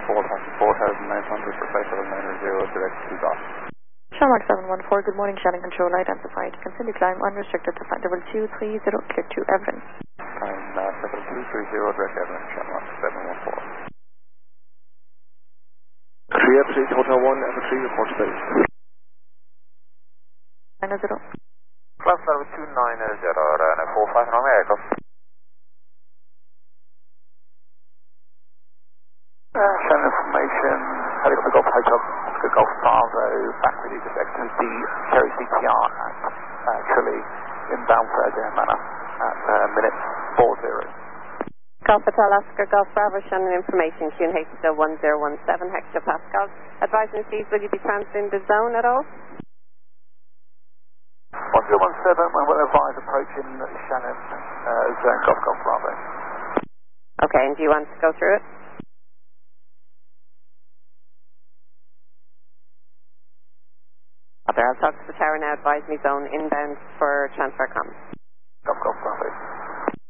4,900 for flight level 900 direct to Golf. Shamrock 714, good morning, Shannon Control identified. Continue climb unrestricted to flight level 230, clear to Evelyn. Climb level 230 direct Evelyn, Shamrock 714. 3F3 Hotel 1, F3 report space. 90. Class level 290, runway 45 normal aircraft. Shannon information, helicopter Golf Hotel, Oscar Golf Bravo, back with you to XMD Cherry CTR at Chile, inbound Fairdown Manor at minute 40. Golf Hotel Oscar Golf Bravo, Shannon information, QNH still 1017 hectopascals. Advising please, will you be transiting the zone at all? 1017, and we'll advise approaching Shannon zone Golf Bravo. Okay, and do you want to go through it? I'll talk to the tower now, advise me zone inbound for transfer comms.